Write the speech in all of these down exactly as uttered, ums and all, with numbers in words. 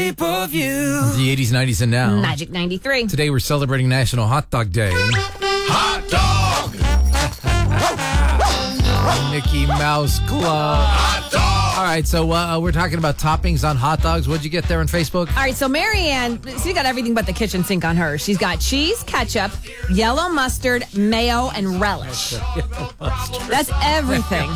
shape of you. The eighties, nineties, and now. Magic ninety-three. Today we're celebrating National Hot Dog Day. Hot dog! Mickey Mouse Club. Hot dog! All right, so uh, we're talking about toppings on hot dogs. What'd you get there on Facebook? All right, so Marianne, she's got everything but the kitchen sink on hers. She's got cheese, ketchup, yellow mustard, mayo, and relish. That's everything.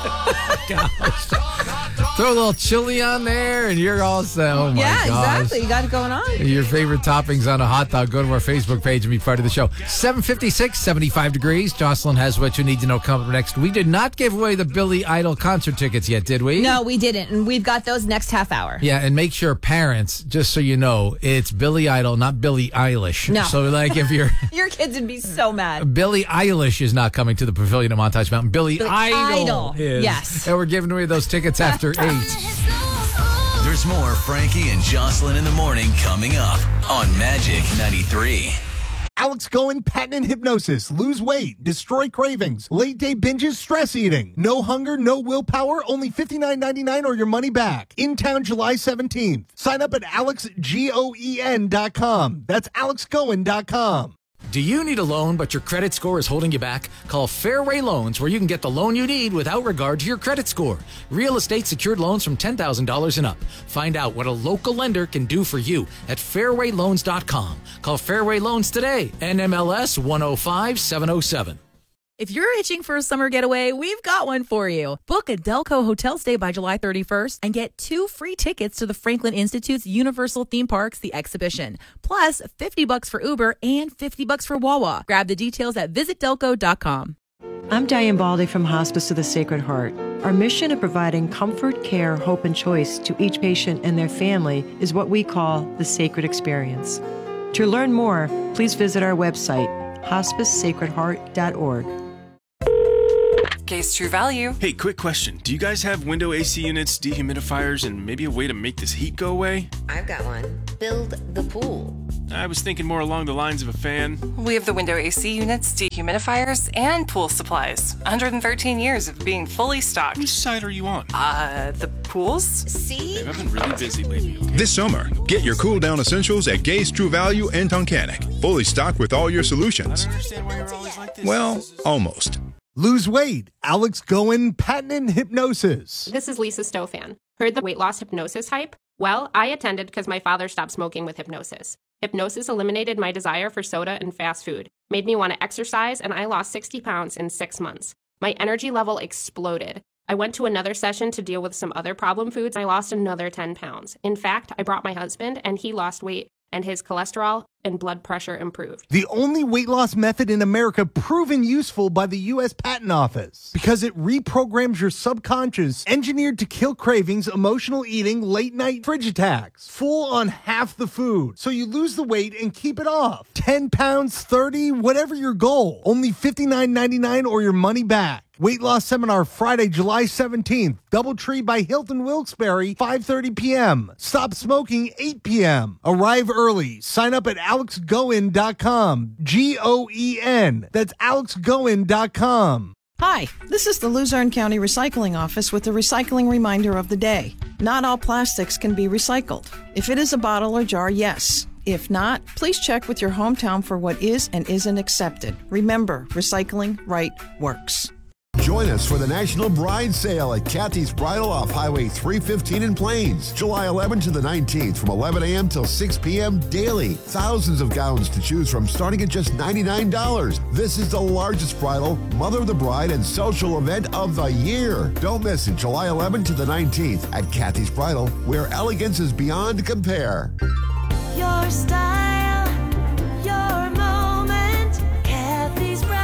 Gosh. Throw a little chili on there, and you're all set. Oh, my yeah, gosh. exactly. You got it going on. Your favorite toppings on a hot dog. Go to our Facebook page and be part of the show. seven fifty-six, seventy-five degrees. Jocelyn has what you need to know coming up next. We did not give away the Billy Idol concert tickets yet, did we? No, we didn't. And we've got those next half hour. Yeah, and make sure parents, just so you know, it's Billy Idol, not Billie Eilish. No. So, like, if you're... Your kids would be so mad. Billie Eilish is not coming to the Pavilion at Montage Mountain. Billy, Billy Idol, Idol. is. Yes. And we're giving away those tickets after eight. There's more Frankie and Jocelyn in the morning coming up on Magic ninety-three. Alex Goen, patent hypnosis, lose weight, destroy cravings, late day binges, stress eating, no hunger, no willpower, only fifty-nine ninety-nine or your money back. In town July seventeenth. Sign up at alex goen dot com. That's alex goen dot com. Do you need a loan, but your credit score is holding you back? Call Fairway Loans, where you can get the loan you need without regard to your credit score. Real estate secured loans from ten thousand dollars and up. Find out what a local lender can do for you at fairway loans dot com. Call Fairway Loans today. N M L S one oh five seven oh seven. If you're itching for a summer getaway, we've got one for you. Book a Delco hotel stay by July thirty-first and get two free tickets to the Franklin Institute's Universal Theme Parks, The Exhibition. Plus fifty bucks for Uber and fifty bucks for Wawa. Grab the details at visit delco dot com. I'm Diane Baldy from Hospice of the Sacred Heart. Our mission of providing comfort, care, hope, and choice to each patient and their family is what we call the Sacred Experience. To learn more, please visit our website, hospice sacred heart dot org. Gaze True Value. Hey, quick question. Do you guys have window A C units, dehumidifiers, and maybe a way to make this heat go away? I've got one. Build the pool. I was thinking more along the lines of a fan. We have the window A C units, dehumidifiers, and pool supplies. one hundred thirteen years of being fully stocked. Whose side are you on? Uh, the pools? See? Babe, I've been really busy lately. Okay? This summer, get your cool down essentials at Gaze True Value in Tunkhannock. Fully stocked with all your solutions. I don't understand why you're always like this. Well, This is- almost. Lose weight. Alex Goen, patent hypnosis. This is Lisa Stofan. Heard the weight loss hypnosis hype? Well, I attended because my father stopped smoking with hypnosis. Hypnosis eliminated my desire for soda and fast food, made me want to exercise, and I lost sixty pounds in six months. My energy level exploded. I went to another session to deal with some other problem foods. I lost another ten pounds. In fact, I brought my husband, and he lost weight, and his cholesterol and blood pressure improved. The only weight loss method in America proven useful by the U S Patent Office because it reprograms your subconscious, engineered to kill cravings, emotional eating, late night fridge attacks, full on half the food. So you lose the weight and keep it off. ten pounds, thirty, whatever your goal. Only fifty-nine ninety-nine or your money back. Weight loss seminar Friday, July seventeenth. Doubletree by Hilton Wilkes-Barre, five thirty p.m. Stop smoking, eight p.m. Arrive early. Sign up at alex goen dot com. G O E N. That's alex goen dot com. Hi, this is the Luzerne County Recycling Office with the recycling reminder of the day. Not all plastics can be recycled. If it is a bottle or jar, yes. If not, please check with your hometown for what is and isn't accepted. Remember, recycling right works. Join us for the National Bride Sale at Kathy's Bridal off Highway three fifteen in Plains, July eleventh to the nineteenth from eleven a.m. till six p.m. daily. Thousands of gowns to choose from starting at just ninety-nine dollars. This is the largest bridal, mother of the bride, and social event of the year. Don't miss it, July eleventh to the nineteenth at Kathy's Bridal, where elegance is beyond compare. Your style, your moment, Kathy's Bridal.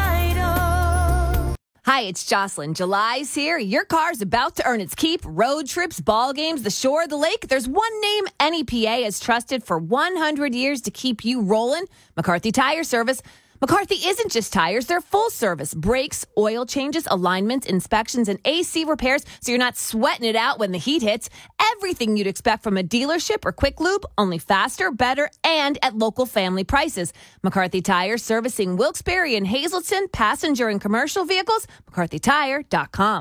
Hi, it's Jocelyn. July's here. Your car's about to earn its keep. Road trips, ball games, the shore, the lake. There's one name N E P A has trusted for one hundred years to keep you rolling. McCarthy Tire Service. McCarthy isn't just tires, they're full service. Brakes, oil changes, alignments, inspections, and A C repairs, so you're not sweating it out when the heat hits. Everything you'd expect from a dealership or quick lube, only faster, better, and at local family prices. McCarthy Tire, servicing Wilkes-Barre and Hazleton, passenger and commercial vehicles, mccarthy tire dot com.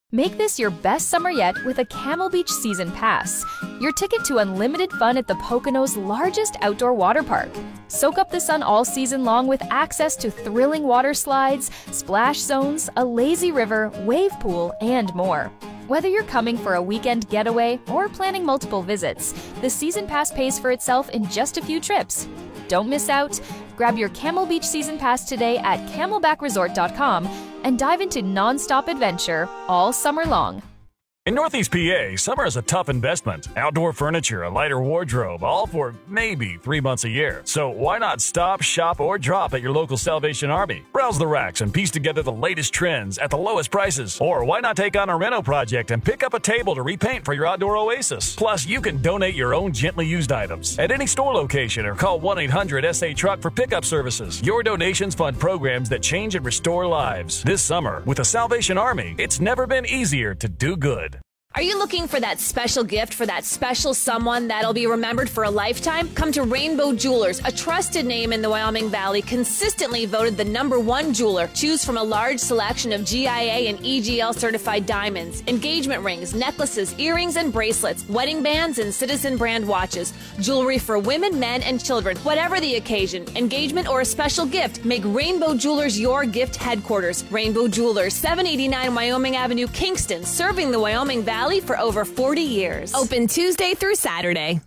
Make this your best summer yet with a Camel Beach Season Pass, your ticket to unlimited fun at the Poconos' largest outdoor water park. Soak up the sun all season long with access to thrilling water slides, splash zones, a lazy river, wave pool, and more. Whether you're coming for a weekend getaway or planning multiple visits, the Season Pass pays for itself in just a few trips. Don't miss out. Grab your Camel Beach Season Pass today at camelback resort dot com and dive into non-stop adventure all summer long. In Northeast P A, summer is a tough investment. Outdoor furniture, a lighter wardrobe, all for maybe three months a year. So why not stop, shop, or drop at your local Salvation Army? Browse the racks and piece together the latest trends at the lowest prices. Or why not take on a reno project and pick up a table to repaint for your outdoor oasis? Plus, you can donate your own gently used items at any store location or call one eight hundred S A Truck for pickup services. Your donations fund programs that change and restore lives. This summer, with the Salvation Army, it's never been easier to do good. Are you looking for that special gift for that special someone that'll be remembered for a lifetime? Come to Rainbow Jewelers, a trusted name in the Wyoming Valley, consistently voted the number one jeweler. Choose from a large selection of G I A and E G L certified diamonds, engagement rings, necklaces, earrings, and bracelets, wedding bands, and Citizen brand watches. Jewelry for women, men, and children. Whatever the occasion, engagement, or a special gift, make Rainbow Jewelers your gift headquarters. Rainbow Jewelers, seven eighty-nine Wyoming Avenue, Kingston, serving the Wyoming Valley for over forty years. Open Tuesday through Saturday.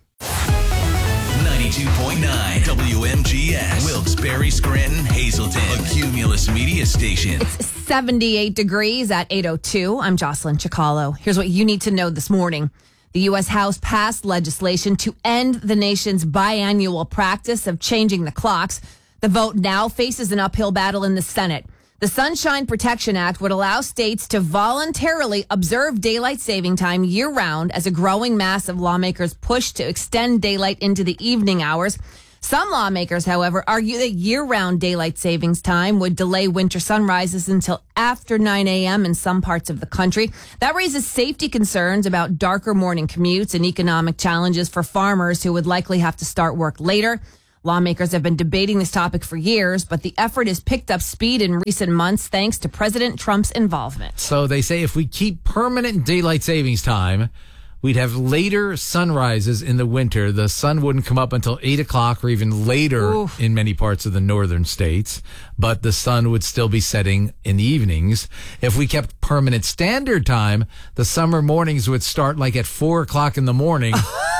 ninety-two point nine W M G S, Wilkes-Barre, Scranton, Hazleton, a Cumulus Media Station. It's seventy-eight degrees at eight oh two. I'm Jocelyn Chicalo. Here's what you need to know this morning. The U S House passed legislation to end the nation's biannual practice of changing the clocks. The vote now faces an uphill battle in the Senate. The Sunshine Protection Act would allow states to voluntarily observe daylight saving time year-round as a growing mass of lawmakers push to extend daylight into the evening hours. Some lawmakers, however, argue that year-round daylight savings time would delay winter sunrises until after nine a.m. in some parts of the country. That raises safety concerns about darker morning commutes and economic challenges for farmers who would likely have to start work later. Lawmakers have been debating this topic for years, but the effort has picked up speed in recent months thanks to President Trump's involvement. So they say if we keep permanent daylight savings time, we'd have later sunrises in the winter. The sun wouldn't come up until eight o'clock or even later Oof. in many parts of the northern states, but the sun would still be setting in the evenings. If we kept permanent standard time, the summer mornings would start like at four o'clock in the morning.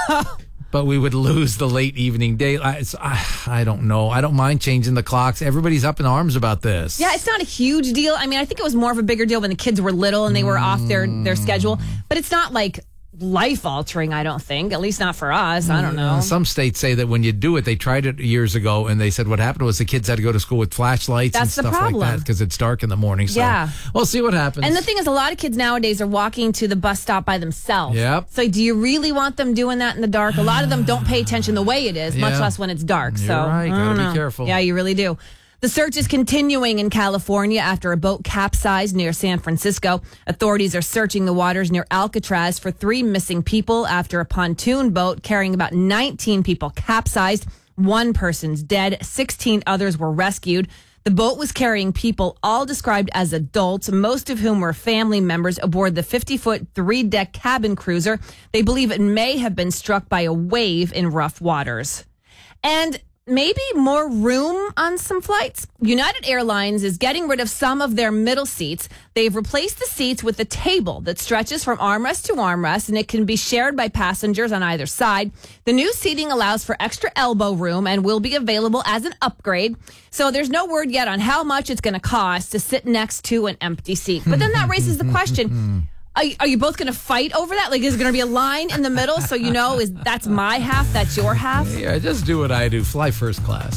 But we would lose the late evening day. I, I, I don't know. I don't mind changing the clocks. Everybody's up in arms about this. Yeah, it's not a huge deal. I mean, I think it was more of a bigger deal when the kids were little and they were mm. off their, their schedule. But it's not like life-altering, I don't think. At least not for us. I don't know. Some states say that when you do it, they tried it years ago, and they said what happened was the kids had to go to school with flashlights That's and stuff like that because it's dark in the morning. So yeah. we'll see what happens. And the thing is, a lot of kids nowadays are walking to the bus stop by themselves. Yep. So do you really want them doing that in the dark? A lot of them don't pay attention the way it is, yeah. much less when it's dark. You're so right. Gotta know. be careful. Yeah, you really do. The search is continuing in California after a boat capsized near San Francisco. Authorities are searching the waters near Alcatraz for three missing people after a pontoon boat carrying about nineteen people capsized. One person's dead. sixteen others were rescued. The boat was carrying people, all described as adults, most of whom were family members aboard the fifty-foot three-deck cabin cruiser. They believe it may have been struck by a wave in rough waters. And maybe more room on some flights. United Airlines is getting rid of some of their middle seats. They've replaced the seats with a table that stretches from armrest to armrest, and it can be shared by passengers on either side. The new seating allows for extra elbow room and will be available as an upgrade. So there's no word yet on how much it's going to cost to sit next to an empty seat. But then that raises the question, Are, are you both going to fight over that? Like, is there going to be a line in the middle so you know is that's my half, that's your half? Yeah, just do what I do. Fly first class.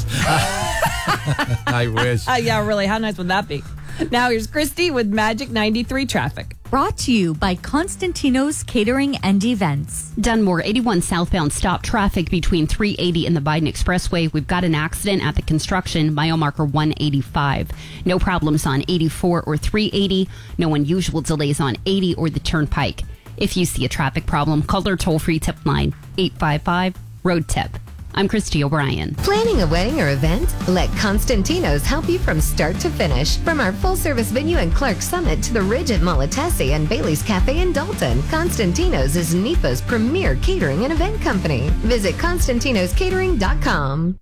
I wish. Uh, yeah, really. How nice would that be? Now here's Christy with Magic ninety-three traffic. Brought to you by Constantino's Catering and Events. Dunmore eighty-one southbound stop traffic between three eighty and the Biden Expressway. We've got an accident at the construction, mile marker one eighty-five. No problems on eighty-four or three eighty. No unusual delays on eighty or the Turnpike. If you see a traffic problem, call our toll-free tip line, eight five five, road tip. I'm Christy O'Brien. Planning a wedding or event? Let Constantino's help you from start to finish. From our full-service venue in Clark Summit to the Ridge at Molatesi and Bailey's Cafe in Dalton, Constantino's is N E P A's premier catering and event company. Visit Constantinos Catering dot com.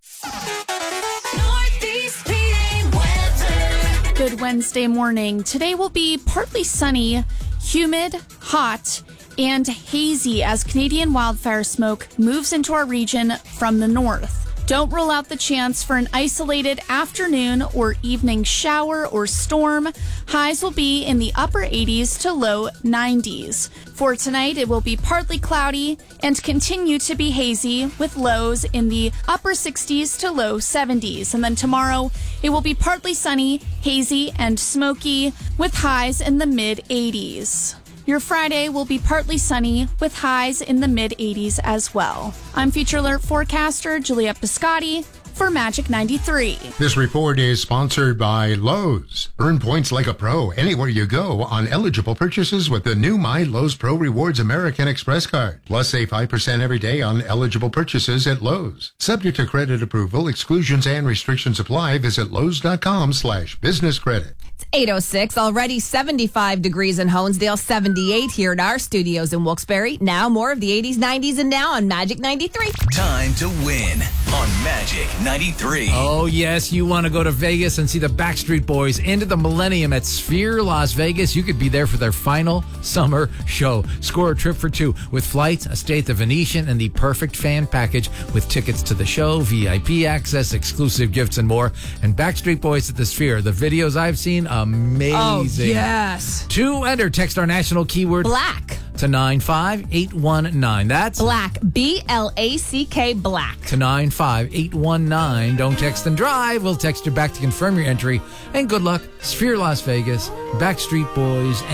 Good Wednesday morning. Today will be partly sunny, humid, hot, and hazy as Canadian wildfire smoke moves into our region from the north. Don't rule out the chance for an isolated afternoon or evening shower or storm. Highs will be in the upper eighties to low nineties. For tonight, it will be partly cloudy and continue to be hazy with lows in the upper sixties to low seventies. And then tomorrow, it will be partly sunny, hazy, and smoky with highs in the mid eighties. Your Friday will be partly sunny with highs in the mid eighties as well. I'm Future Alert forecaster Juliette Biscotti for Magic ninety-three. This report is sponsored by Lowe's. Earn points like a pro anywhere you go on eligible purchases with the new My Lowe's Pro Rewards American Express card. Plus, save five percent every day on eligible purchases at Lowe's. Subject to credit approval, exclusions and restrictions apply. Visit Lowe's.com slash business credit. It's eight oh six, already seventy-five degrees in Honesdale, seventy-eight here in our studios in Wilkes-Barre. Now more of the eighties, nineties, and now on Magic ninety-three. Time to win on Magic ninety-three. Oh, yes, you want to go to Vegas and see the Backstreet Boys into the Millennium at Sphere Las Vegas. You could be there for their final summer show. Score a trip for two with flights, a stay at the Venetian, and the perfect fan package with tickets to the show, V I P access, exclusive gifts, and more. And Backstreet Boys at the Sphere. The videos I've seen, amazing. Oh, yes. To enter, text our national keyword Black to nine five eight one nine. That's Black, B L A C K, Black. To nine five eight one nine. Don't text and drive. We'll text you back to confirm your entry. And good luck. Sphere Las Vegas, Backstreet Boys,